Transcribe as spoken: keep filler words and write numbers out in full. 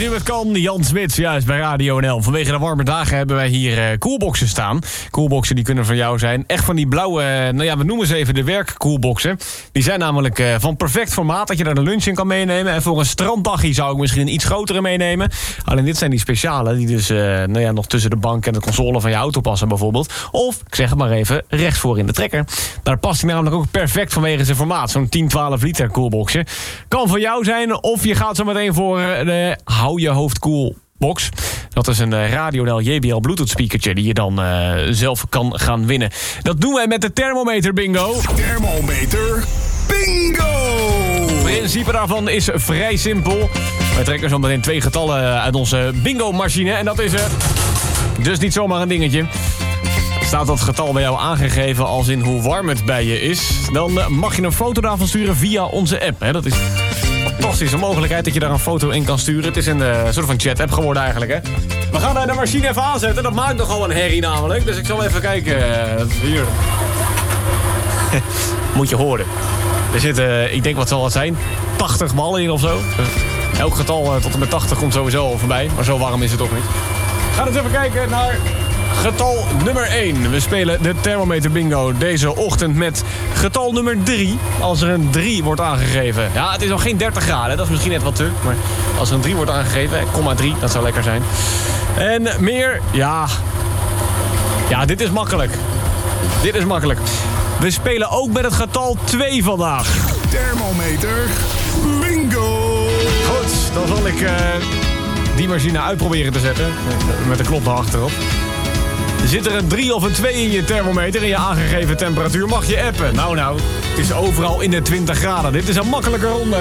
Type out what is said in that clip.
nu het kan. Jan Smits, juist bij Radio N L. Vanwege de warme dagen hebben wij hier uh, koelboxen staan. Koelboxen die kunnen van jou zijn. Echt van die blauwe, uh, nou ja, we noemen ze even de werkkoelboxen. Die zijn namelijk uh, van perfect formaat, dat je daar de lunch in kan meenemen. En voor een stranddagje zou ik misschien een iets grotere meenemen. Alleen dit zijn die speciale, die dus uh, nou ja, nog tussen de bank en de console van je auto passen bijvoorbeeld. Of, ik zeg het maar even, rechtsvoor in de trekker. Daar past hij namelijk ook perfect vanwege zijn formaat. Zo'n tien, twaalf liter koelboxje. Kan van jou zijn, of je gaat zo meteen voor de Hou je hoofd koel box. Dat is een uh, Radio N L J B L Bluetooth speakertje die je dan uh, zelf kan gaan winnen. Dat doen wij met de thermometer bingo. Thermometer bingo! Het principe daarvan is vrij simpel. Wij trekken zo meteen twee getallen uit onze bingo machine. En dat is uh, dus niet zomaar een dingetje. Staat dat getal bij jou aangegeven als in hoe warm het bij je is, dan mag je een foto daarvan sturen via onze app. Hè? Dat is een fantastische mogelijkheid dat je daar een foto in kan sturen. Het is een uh, soort van chat-app geworden eigenlijk. Hè? We gaan de machine even aanzetten. Dat maakt nogal een herrie namelijk. Dus ik zal even kijken. Hier. Moet je horen. Er zitten, ik denk wat zal het zijn, tachtig ballen in of zo. Elk getal uh, tot en met tachtig komt sowieso al voorbij. Maar zo warm is het ook niet. We gaan eens even kijken naar getal nummer één. We spelen de thermometer bingo deze ochtend met getal nummer drie. Als er een drie wordt aangegeven. Ja, het is nog geen dertig graden. Dat is misschien net wat te. Maar als er een drie wordt aangegeven, komma drie, dat zou lekker zijn. En meer, ja. Ja, dit is makkelijk. Dit is makkelijk. We spelen ook met het getal twee vandaag. Thermometer bingo! Goed, dan zal ik uh, die machine uitproberen te zetten. Met de knop erachterop. Zit er een drie of een twee in je thermometer in je aangegeven temperatuur, mag je appen. Nou nou, het is overal in de twintig graden. Dit is een makkelijke ronde.